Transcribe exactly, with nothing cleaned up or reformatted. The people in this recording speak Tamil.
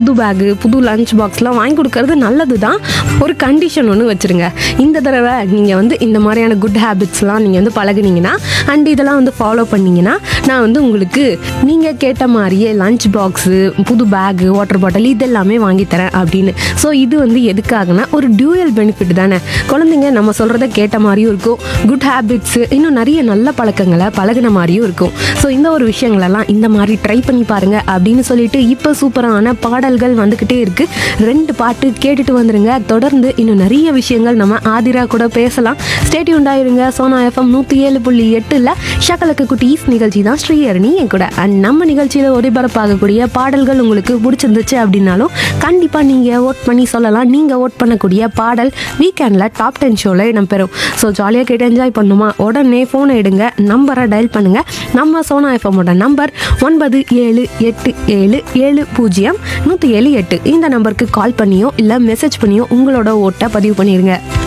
புது பேகு புது லஞ்ச் பாக்ஸ்லாம் வாங்கி கொடுக்கறது நல்லது தான். ஒரு கண்டிஷன் ஒன்று வச்சுருங்க. இந்த தடவை நீங்கள் வந்து இந்த மாதிரியான குட் ஹேபிட்ஸ்லாம் நீங்கள் வந்து பழகுனீங்கன்னா அண்ட் இதெல்லாம் வந்து ஃபாலோ பண்ணிங்கன்னா நான் வந்து உங்களுக்கு நீங்கள் கேட்ட மாதிரியே லஞ்ச் பாக்ஸு புது பேகு வாட்டர் பாட்டில் இதெல்லாமே வாங்கித்தரேன் அப்படின்னு. ஸோ இது வந்து எதுக்காகனா ஒரு டியூயல் பெனிஃபிட் தானே. குழந்தைங்க நம்ம சொல்கிறத கேட்ட மாதிரியும் இருக்கும், குட் ஹேபிட்ஸு இன்னும் நிறைய நல்ல பழக்கங்களை பழகின மாதிரியும் இருக்கும். ஸோ இந்த ஒரு விஷயங்களெல்லாம் இந்த மாதிரி ட்ரை பண்ணி பாருங்கள் அப்படின்னு சொல்லிட்டு இப்போ சூப்பரான பாடல்கள் வந்துக்கிட்டே இருக்குது. ரெண்டு பாட்டு கேட்டுட்டு வந்துருங்க. தொடர்ந்து இன்னும் நிறைய விஷயங்கள் நம்ம ஆதிரா கூட பேசலாம். ஸ்டேட் உண்டாயிருங்க. சோனா எஃப்எம் நூற்றி ஏழு புள்ளி எட்டில் ஷகலக்கு குட்டீஸ் நிகழ்ச்சி தான் ஸ்ரீஹரணி என் கூட. அண்ட் நம்ம நிகழ்ச்சியில் ஒளிபரப்பாகக்கூடிய பாடல்கள் உங்களுக்கு பிடிச்சிருந்துச்சு அப்படின்னாலும் கண்டிப்பாக நீங்கள் ஓட் பண்ணி சொல்லலாம். நீங்கள் ஓட் பண்ணக்கூடிய பாடல் வீக்கெண்டில் டாப் டென் ஷோவில் இடம்பெறும். ஸோ ஜாலியாக கேட்டு என்ஜாய் பண்ணுமா? உடனே ஃபோனை எடுங்க, நம்பரை டயல் பண்ணுங்கள். நம்ம சோனா எஃப்எம்மோட நம்பர் ஒன்பது ஏழு எட்டு ஏழு ஏழு பூஜ்ஜியம் நூற்றி ஏழு எட்டு. இந்த நம்பருக்கு கால் பண்ணியோ இல்லை மெசேஜ் பண்ணியோ உங்களோட ஓட்டை பதிவு பண்ணிடுங்க.